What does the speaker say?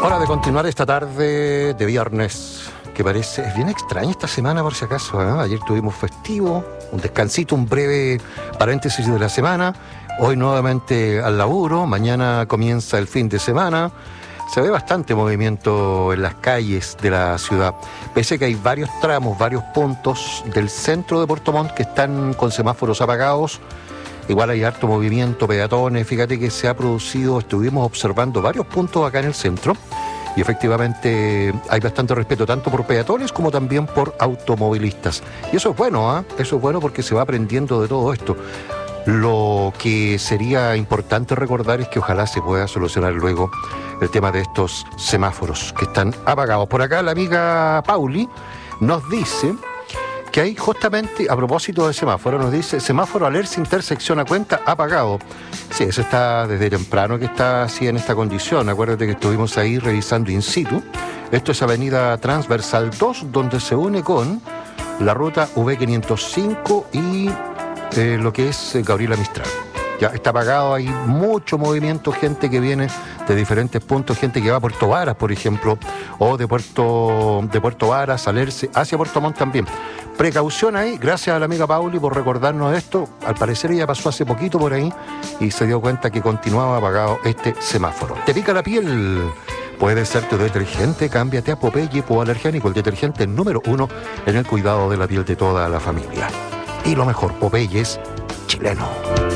Hora de continuar esta tarde de viernes, que es bien extraña esta semana por si acaso, ¿eh? Ayer tuvimos festivo, un descansito, un breve paréntesis de la semana, hoy nuevamente al laburo, mañana comienza el fin de semana. Se ve bastante movimiento en las calles de la ciudad, pese a que hay varios tramos, varios puntos del centro de Puerto Montt que están con semáforos apagados. Igual hay harto movimiento, peatones. Fíjate que se ha producido, estuvimos observando varios puntos acá en el centro y efectivamente hay bastante respeto tanto por peatones como también por automovilistas. Y eso es bueno, ¿eh? Eso es bueno porque se va aprendiendo de todo esto. Lo que sería importante recordar es que ojalá se pueda solucionar luego el tema de estos semáforos que están apagados. Por acá la amiga Pauli nos dice que hay justamente, a propósito de semáforo, nos dice, semáforo Alerce intersección a Cuenta apagado. Sí, eso está desde temprano que está así en esta condición. Acuérdate que estuvimos ahí revisando in situ. Esto es avenida Transversal 2, donde se une con la ruta V505 y lo que es Gabriela Mistral. Ya está apagado, hay mucho movimiento, gente que viene de diferentes puntos, gente que va a Puerto Varas, por ejemplo, o de Puerto Varas, Alerce, hacia Puerto Montt también. Precaución ahí, gracias a la amiga Pauli por recordarnos esto. Al parecer ella pasó hace poquito por ahí y se dio cuenta que continuaba apagado este semáforo. ¿Te pica la piel? Puede ser tu detergente, cámbiate a Popeye Hipoalergénico, el detergente número 1 en el cuidado de la piel de toda la familia. Y lo mejor, Popeye es chileno.